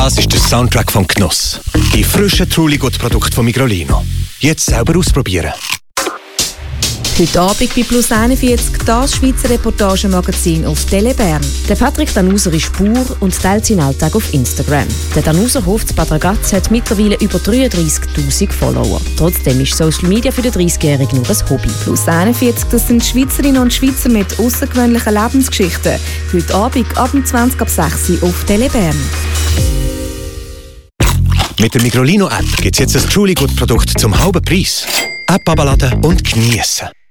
Das ist der Soundtrack vom Genuss. Die frischen Truly-Gut-Produkte von Migrolino. Jetzt selber ausprobieren. Heute Abend bei Plus 41 das Schweizer Reportagemagazin auf Tele Bern. Der Patrick Danuser ist Bauer und teilt seinen Alltag auf Instagram. Der Danuserhof in Bad Ragaz hat mittlerweile über 33'000 Follower. Trotzdem ist Social Media für den 30-Jährigen nur ein Hobby. Plus 41, das sind Schweizerinnen und Schweizer mit außergewöhnlichen Lebensgeschichten. Heute Abend ab 20 ab 6 Uhr auf Tele Bern. Mit der Migrolino-App gibt es jetzt ein Truly-Gut-Produkt zum halben Preis. App abladen und geniessen.